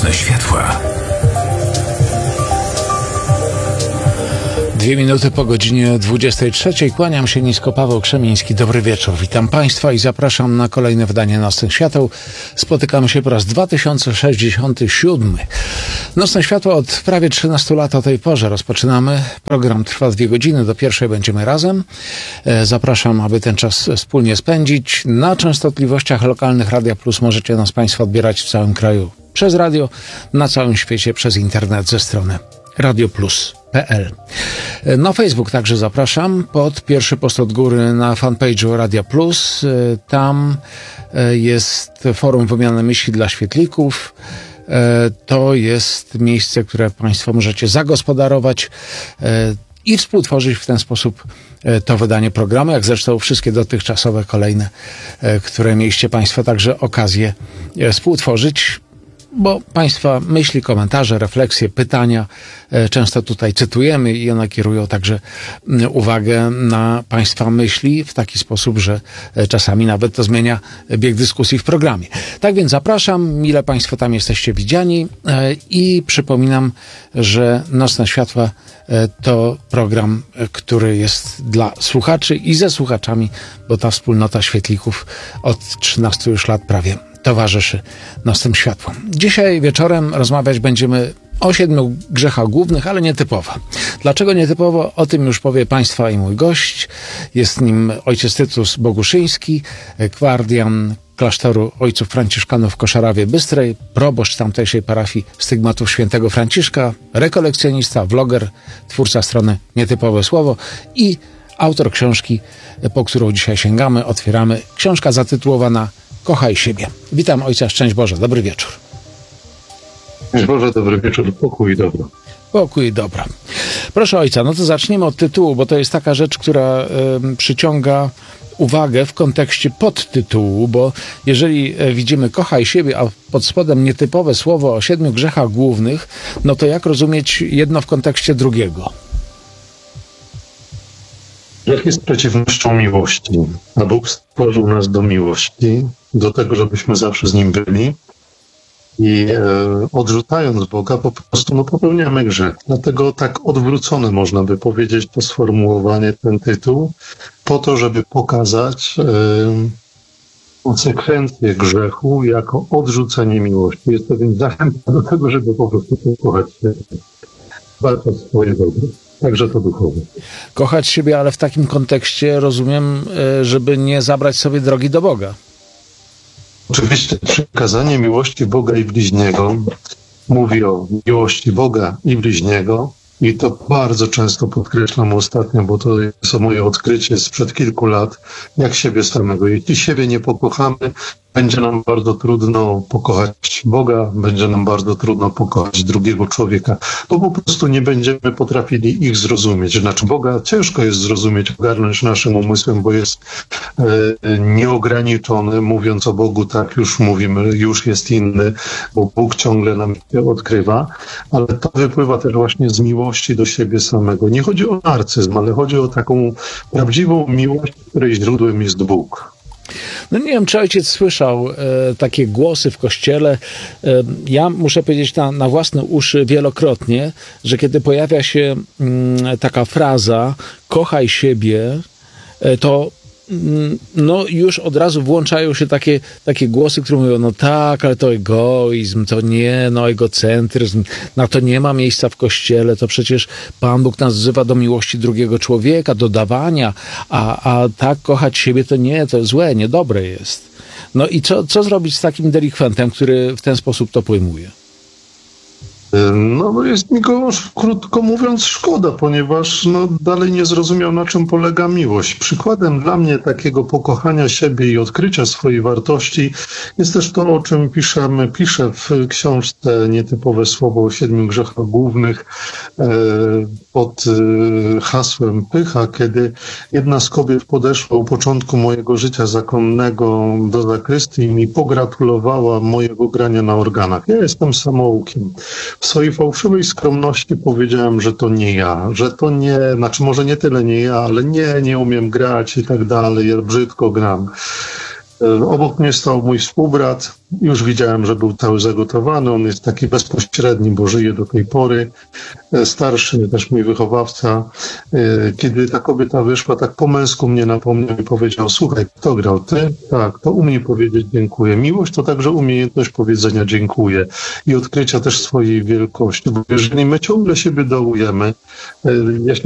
Nocne światła. 2 minuty po godzinie 23. Kłaniam się nisko, Paweł Krzemiński. Dobry wieczór. Witam Państwa i zapraszam na kolejne wydanie Nocnych Świateł. Spotykamy się po raz 2067. Nocne Światła od prawie 13 lat o tej porze rozpoczynamy. Program trwa 2 godziny. Do pierwszej będziemy razem. Zapraszam, aby ten czas wspólnie spędzić. Na częstotliwościach lokalnych Radia Plus możecie nas Państwo odbierać w całym kraju przez radio, na całym świecie przez internet ze strony radioplus.pl. Na Facebook także zapraszam. Pod pierwszy post od góry na fanpage'u Radia Plus. Tam jest forum wymiany myśli dla świetlików. To jest miejsce, które Państwo możecie zagospodarować i współtworzyć w ten sposób to wydanie programu, jak zresztą wszystkie dotychczasowe kolejne, które mieliście Państwo także okazję współtworzyć. Bo Państwa myśli, komentarze, refleksje, pytania często tutaj cytujemy i one kierują także uwagę na Państwa myśli w taki sposób, że czasami nawet to zmienia bieg dyskusji w programie. Tak więc zapraszam, mile Państwo tam jesteście widziani i przypominam, że Nocne Światła to program, który jest dla słuchaczy i ze słuchaczami, bo ta wspólnota świetlików od 13 już lat prawie towarzyszy Nocnym Światłom. Dzisiaj wieczorem rozmawiać będziemy o 7 grzechach głównych, ale nietypowo. Dlaczego nietypowo? O tym już powie Państwa i mój gość. Jest nim ojciec Tytus Boguszyński, gwardian klasztoru ojców franciszkanów w Koszarawie Bystrej, proboszcz tamtejszej parafii Stygmatów Świętego Franciszka, rekolekcjonista, vloger, twórca strony Nietypowe Słowo i autor książki, po którą dzisiaj sięgamy, otwieramy. Książka zatytułowana Kochaj siebie. Witam ojca, szczęść Boże, dobry wieczór. Szczęść Boże, dobry wieczór, pokój i dobro. Pokój i dobro. Proszę ojca, no to zacznijmy od tytułu, bo to jest taka rzecz, która przyciąga uwagę w kontekście podtytułu, bo jeżeli widzimy kochaj siebie, a pod spodem nietypowe słowo o 7 grzechach głównych, no to jak rozumieć jedno w kontekście drugiego? Grzech jest przeciwnością miłości, a Bóg stworzył nas do miłości, do tego, żebyśmy zawsze z Nim byli i odrzucając Boga po prostu popełniamy grzech. Dlatego tak odwrócone można by powiedzieć to sformułowanie, ten tytuł, po to, żeby pokazać konsekwencje grzechu jako odrzucenie miłości. Jest to więc zachęta do tego, żeby po prostu kochać się, dbać o swoje dobro. Także to duchowe. Kochać siebie, ale w takim kontekście rozumiem, żeby nie zabrać sobie drogi do Boga. Oczywiście przykazanie miłości Boga i bliźniego mówi o miłości Boga i bliźniego i to bardzo często podkreślam ostatnio, bo to jest moje odkrycie sprzed kilku lat, jak siebie samego. Jeśli siebie nie pokochamy, będzie nam bardzo trudno pokochać Boga, będzie nam bardzo trudno pokochać drugiego człowieka, bo po prostu nie będziemy potrafili ich zrozumieć. Znaczy Boga ciężko jest zrozumieć, ogarnąć naszym umysłem, bo jest nieograniczony. Mówiąc o Bogu, tak już mówimy, już jest inny, bo Bóg ciągle nam się odkrywa, ale to wypływa też właśnie z miłości do siebie samego. Nie chodzi o narcyzm, ale chodzi o taką prawdziwą miłość, której źródłem jest Bóg. No nie wiem, czy ojciec słyszał takie głosy w kościele. Ja muszę powiedzieć na własne uszy wielokrotnie, że kiedy pojawia się taka fraza kochaj siebie, to no już od razu włączają się takie głosy, które mówią, no tak, ale to egoizm, to nie, no egocentryzm, na to nie ma miejsca w Kościele, to przecież Pan Bóg nas wzywa do miłości drugiego człowieka, do dawania, a tak kochać siebie to nie, to złe, niedobre jest. No i co zrobić z takim delikwentem, który w ten sposób to pojmuje? No jest mi go, krótko mówiąc, szkoda, ponieważ dalej nie zrozumiał, na czym polega miłość. Przykładem dla mnie takiego pokochania siebie i odkrycia swojej wartości jest też to, o czym piszę w książce Nietypowe Słowo o 7 grzechach głównych pod hasłem Pycha, kiedy jedna z kobiet podeszła u początku mojego życia zakonnego do zakrystii i mi pogratulowała mojego grania na organach. Ja jestem samoukiem. W swojej fałszywej skromności powiedziałem, że to nie ja, że to nie, znaczy może nie tyle nie ja, ale nie umiem grać i tak dalej, ja brzydko gram. Obok mnie stał mój współbrat. Już widziałem, że był cały zagotowany. On jest taki bezpośredni, bo żyje do tej pory. Starszy, też mój wychowawca. Kiedy ta kobieta wyszła, tak po męsku mnie napomniał i powiedział: słuchaj, kto grał? Ty? Tak, to umie powiedzieć dziękuję. Miłość to także umiejętność powiedzenia dziękuję i odkrycia też swojej wielkości. Bo jeżeli my ciągle siebie dołujemy, ja się